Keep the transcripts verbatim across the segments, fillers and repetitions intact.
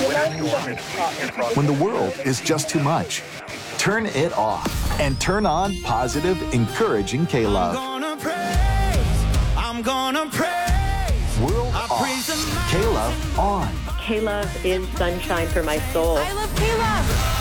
When the world is just too much, turn it off and turn on positive, encouraging K-Love. I'm gonna praise, I'm gonna praise. World off, K-Love on. K-Love is sunshine for my soul. I love K-Love.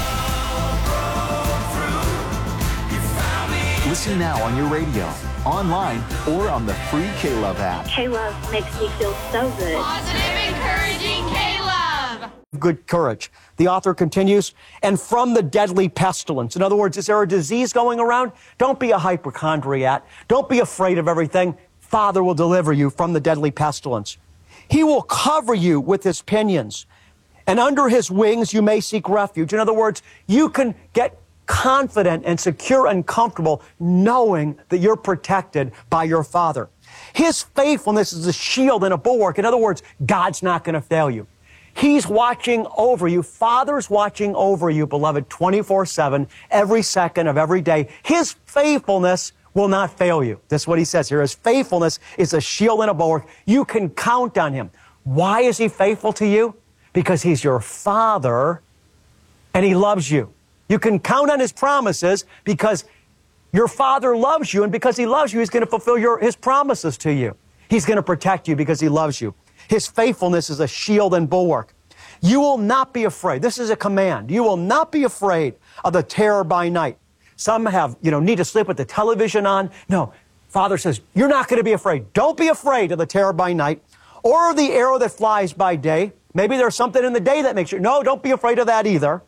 Listen now on your radio, online, or on the free K-Love app. K-Love makes me feel so good. Positive, encouraging K-Love. Good courage. The author continues, and from the deadly pestilence. In other words, is there a disease going around? Don't be a hypochondriac. Don't be afraid of everything. Father will deliver you from the deadly pestilence. He will cover you with his pinions, and under his wings you may seek refuge. In other words, you can get confident and secure and comfortable knowing that you're protected by your Father. His faithfulness is a shield and a bulwark. In other words, God's not going to fail you. He's watching over you. Father's watching over you, beloved, twenty-four seven, every second of every day. His faithfulness will not fail you. That's what he says here. His faithfulness is a shield and a bulwark. You can count on him. Why is he faithful to you? Because he's your Father and he loves you. You can count on his promises because your Father loves you, and because he loves you, he's going to fulfill your, his promises to you. He's going to protect you because he loves you. His faithfulness is a shield and bulwark. You will not be afraid. This is a command. You will not be afraid of the terror by night. Some have, you know, need to sleep with the television on. No, Father says, you're not going to be afraid. Don't be afraid of the terror by night or the arrow that flies by day. Maybe there's something in the day that makes you, no, don't be afraid of that either.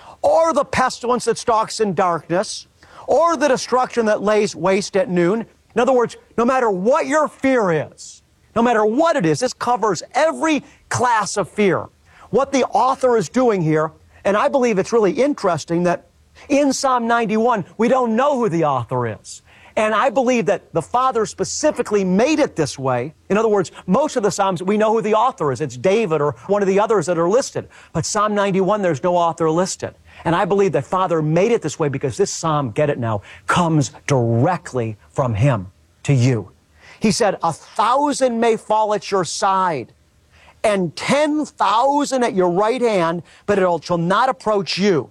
Or the pestilence that stalks in darkness, or the destruction that lays waste at noon. In other words, no matter what your fear is, no matter what it is, this covers every class of fear. What the author is doing here, and I believe it's really interesting that in Psalm ninety-one, we don't know who the author is. And I believe that the Father specifically made it this way. In other words, most of the Psalms, we know who the author is. It's David or one of the others that are listed. But Psalm ninety-one, there's no author listed. And I believe that Father made it this way because this Psalm, get it now, comes directly from him to you. He said, a thousand may fall at your side and ten thousand at your right hand, but it shall not approach you.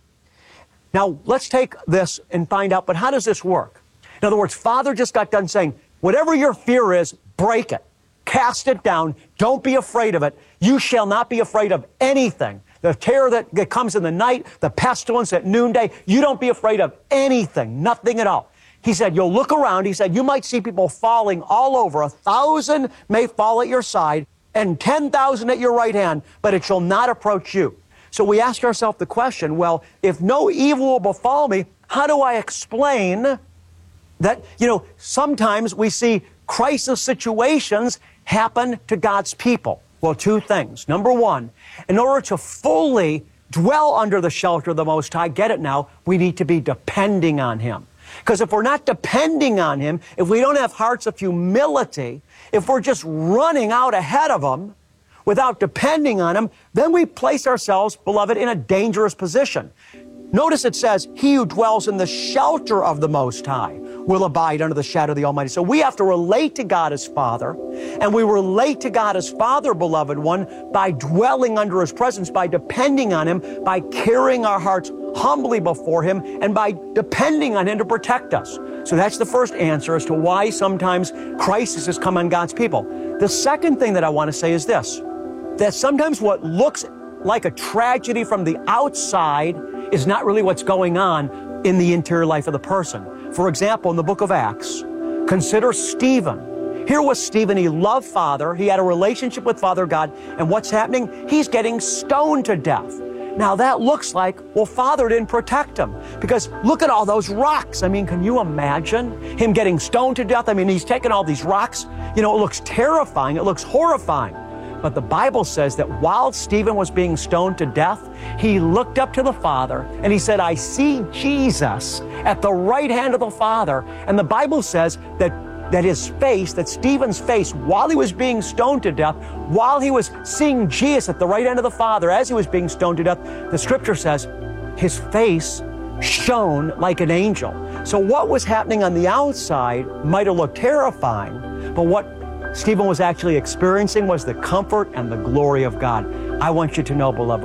Now, let's take this and find out, but how does this work? In other words, Father just got done saying, whatever your fear is, break it. Cast it down. Don't be afraid of it. You shall not be afraid of anything. The terror that, that comes in the night, the pestilence at noonday, you don't be afraid of anything, nothing at all. He said, you'll look around. He said, you might see people falling all over. A thousand may fall at your side and ten thousand at your right hand, but it shall not approach you. So we ask ourselves the question, well, if no evil will befall me, how do I explain that, you know, sometimes we see crisis situations happen to God's people? Well, two things. Number one, in order to fully dwell under the shelter of the Most High, get it now, we need to be depending on him. Because if we're not depending on him, if we don't have hearts of humility, if we're just running out ahead of him without depending on him, then we place ourselves, beloved, in a dangerous position. Notice it says, he who dwells in the shelter of the Most High will abide under the shadow of the Almighty. So we have to relate to God as Father, and we relate to God as Father, beloved one, by dwelling under his presence, by depending on him, by carrying our hearts humbly before him, and by depending on him to protect us. So that's the first answer as to why sometimes crises come on God's people. The second thing that I want to say is this, that sometimes what looks like a tragedy from the outside is not really what's going on in the interior life of the person. For example, in the book of Acts, consider Stephen. Here was Stephen. He loved Father. He had a relationship with Father God. And what's happening? He's getting stoned to death. Now that looks like, well, Father didn't protect him. Because look at all those rocks. I mean, can you imagine him getting stoned to death? I mean, he's taking all these rocks. You know, it looks terrifying. It looks horrifying. But the Bible says that while Stephen was being stoned to death, he looked up to the Father and he said, I see Jesus at the right hand of the Father. And the Bible says that, that his face, that Stephen's face, while he was being stoned to death, while he was seeing Jesus at the right hand of the Father as he was being stoned to death, the scripture says his face shone like an angel. So what was happening on the outside might have looked terrifying, but what Stephen was actually experiencing was the comfort and the glory of God. I want you to know, beloved,